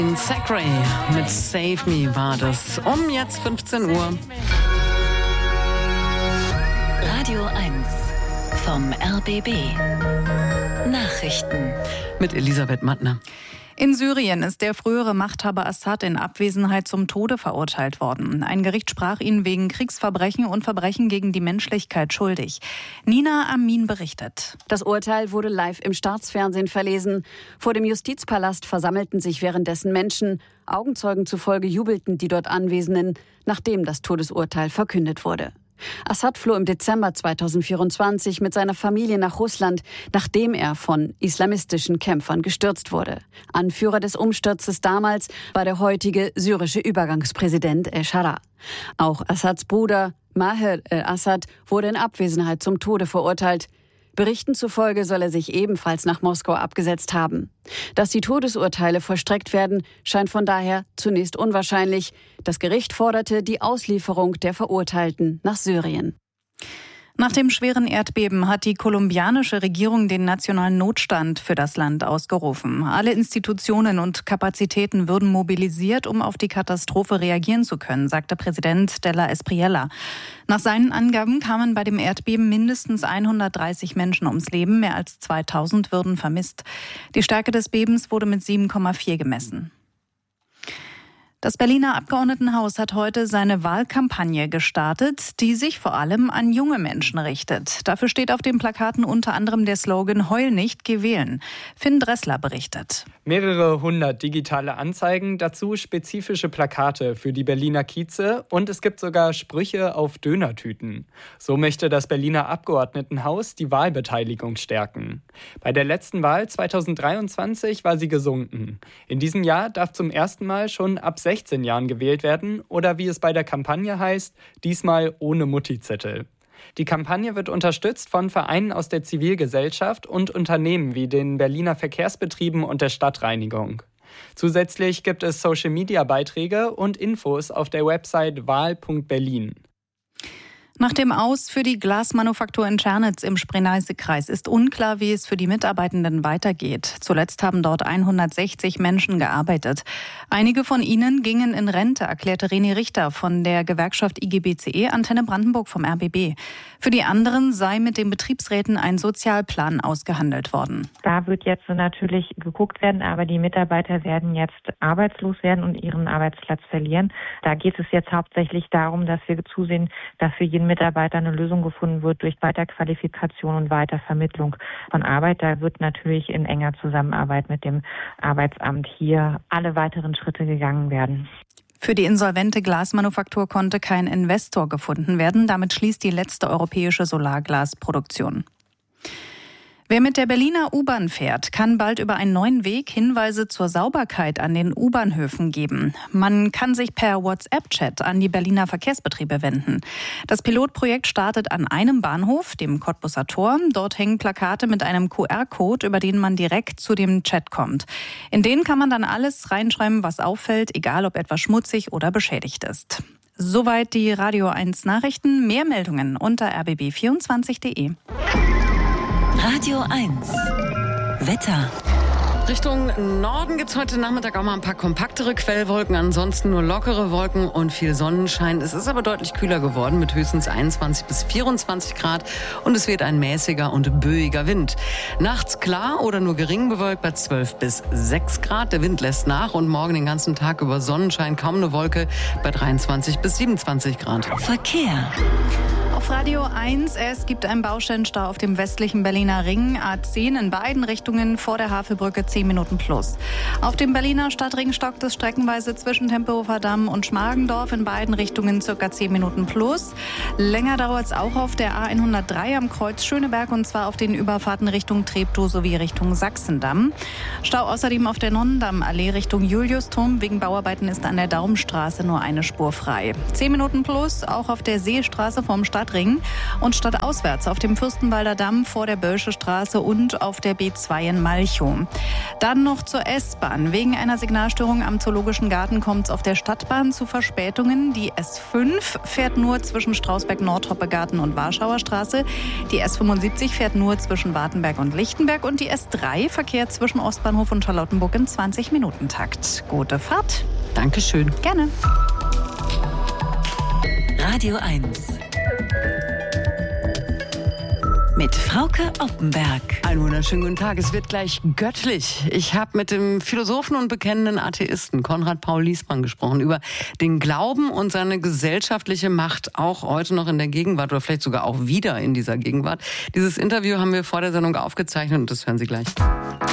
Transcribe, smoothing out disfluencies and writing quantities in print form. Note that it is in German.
In Sacray mit Save Me war das. Um jetzt 15 Uhr. Radio 1 vom RBB. Nachrichten. Mit Elisabeth Mattner. In Syrien ist der frühere Machthaber Assad in Abwesenheit zum Tode verurteilt worden. Ein Gericht sprach ihn wegen Kriegsverbrechen und Verbrechen gegen die Menschlichkeit schuldig. Nina Amin berichtet. Das Urteil wurde live im Staatsfernsehen verlesen. Vor dem Justizpalast versammelten sich währenddessen Menschen. Augenzeugen zufolge jubelten die dort Anwesenden, nachdem das Todesurteil verkündet wurde. Assad floh im Dezember 2024 mit seiner Familie nach Russland, nachdem er von islamistischen Kämpfern gestürzt wurde. Anführer des Umsturzes damals war der heutige syrische Übergangspräsident El-Shara. Auch Assads Bruder Maher el-Assad wurde in Abwesenheit zum Tode verurteilt. Berichten zufolge soll er sich ebenfalls nach Moskau abgesetzt haben. Dass die Todesurteile vollstreckt werden, scheint von daher zunächst unwahrscheinlich. Das Gericht forderte die Auslieferung der Verurteilten nach Syrien. Nach dem schweren Erdbeben hat die kolumbianische Regierung den nationalen Notstand für das Land ausgerufen. Alle Institutionen und Kapazitäten würden mobilisiert, um auf die Katastrophe reagieren zu können, sagte Präsident de la Espriella. Nach seinen Angaben kamen bei dem Erdbeben mindestens 130 Menschen ums Leben, mehr als 2000 würden vermisst. Die Stärke des Bebens wurde mit 7,4 gemessen. Das Berliner Abgeordnetenhaus hat heute seine Wahlkampagne gestartet, die sich vor allem an junge Menschen richtet. Dafür steht auf den Plakaten unter anderem der Slogan „Heul nicht, geh wählen". Finn Dressler berichtet. Mehrere hundert digitale Anzeigen, dazu spezifische Plakate für die Berliner Kieze und es gibt sogar Sprüche auf Dönertüten. So möchte das Berliner Abgeordnetenhaus die Wahlbeteiligung stärken. Bei der letzten Wahl 2023 war sie gesunken. In diesem Jahr darf zum ersten Mal schon ab 16 Jahren gewählt werden oder wie es bei der Kampagne heißt, diesmal ohne Mutti-Zettel. Die Kampagne wird unterstützt von Vereinen aus der Zivilgesellschaft und Unternehmen wie den Berliner Verkehrsbetrieben und der Stadtreinigung. Zusätzlich gibt es Social-Media-Beiträge und Infos auf der Website wahl.berlin. Nach dem Aus für die Glasmanufaktur in Tschernitz im Spree-Neiße-Kreis ist unklar, wie es für die Mitarbeitenden weitergeht. Zuletzt haben dort 160 Menschen gearbeitet. Einige von ihnen gingen in Rente, erklärte René Richter von der Gewerkschaft IGBCE, Antenne Brandenburg vom RBB. Für die anderen sei mit den Betriebsräten ein Sozialplan ausgehandelt worden. Da wird jetzt natürlich geguckt werden, aber die Mitarbeiter werden jetzt arbeitslos werden und ihren Arbeitsplatz verlieren. Da geht es jetzt hauptsächlich darum, dass wir zusehen, dass für jeden Mitarbeiter eine Lösung gefunden wird durch Weiterqualifikation und Weitervermittlung von Arbeit. Da wird natürlich in enger Zusammenarbeit mit dem Arbeitsamt hier alle weiteren Schritte gegangen werden. Für die insolvente Glasmanufaktur konnte kein Investor gefunden werden. Damit schließt die letzte europäische Solarglasproduktion. Wer mit der Berliner U-Bahn fährt, kann bald über einen neuen Weg Hinweise zur Sauberkeit an den U-Bahnhöfen geben. Man kann sich per WhatsApp-Chat an die Berliner Verkehrsbetriebe wenden. Das Pilotprojekt startet an einem Bahnhof, dem Cottbuser Tor. Dort hängen Plakate mit einem QR-Code, über den man direkt zu dem Chat kommt. In den kann man dann alles reinschreiben, was auffällt, egal ob etwas schmutzig oder beschädigt ist. Soweit die Radio 1 Nachrichten. Mehr Meldungen unter rbb24.de. Radio 1 Wetter. Richtung Norden gibt es heute Nachmittag auch mal ein paar kompaktere Quellwolken, ansonsten nur lockere Wolken und viel Sonnenschein. Es ist aber deutlich kühler geworden mit höchstens 21 bis 24 Grad und es weht ein mäßiger und böiger Wind. Nachts klar oder nur gering bewölkt bei 12 bis 6 Grad. Der Wind lässt nach und morgen den ganzen Tag über Sonnenschein, kaum eine Wolke bei 23 bis 27 Grad. Verkehr. Auf Radio 1, es gibt einen Baustellenstau auf dem westlichen Berliner Ring, A10 in beiden Richtungen vor der Havelbrücke 10 Minuten plus. Auf dem Berliner Stadtring stockt es streckenweise zwischen Tempelhofer Damm und Schmargendorf in beiden Richtungen ca. 10 Minuten plus. Länger dauert es auch auf der A103 am Kreuz Schöneberg und zwar auf den Überfahrten Richtung Treptow sowie Richtung Sachsendamm. Stau außerdem auf der Nonnendammallee Richtung Juliusturm. Wegen Bauarbeiten ist an der Daumenstraße nur eine Spur frei. 10 Minuten plus auch auf der Seestraße vom Stadtring Westring und stadtauswärts auf dem Fürstenwalder Damm vor der Bölsche Straße und auf der B2 in Malchow. Dann noch zur S-Bahn. Wegen einer Signalstörung am Zoologischen Garten kommt es auf der Stadtbahn zu Verspätungen. Die S5 fährt nur zwischen Strausberg-Nord-Hoppegarten und Warschauer Straße. Die S75 fährt nur zwischen Wartenberg und Lichtenberg. Und die S3 verkehrt zwischen Ostbahnhof und Charlottenburg im 20-Minuten-Takt. Gute Fahrt. Dankeschön. Gerne. Radio 1 mit Frauke Oppenberg. Einen wunderschönen guten Tag. Es wird gleich göttlich. Ich habe mit dem Philosophen und bekennenden Atheisten Konrad Paul Liessmann gesprochen über den Glauben und seine gesellschaftliche Macht, auch heute noch in der Gegenwart oder vielleicht sogar auch wieder in dieser Gegenwart. Dieses Interview haben wir vor der Sendung aufgezeichnet und das hören Sie gleich.